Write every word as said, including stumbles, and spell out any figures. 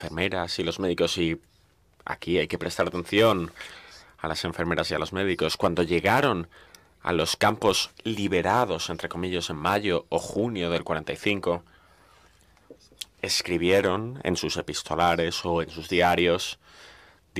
enfermeras y los médicos, y aquí hay que prestar atención a las enfermeras y a los médicos, cuando llegaron a los campos liberados, entre comillas, en mayo o junio del cuarenta y cinco, escribieron en sus epistolares o en sus diarios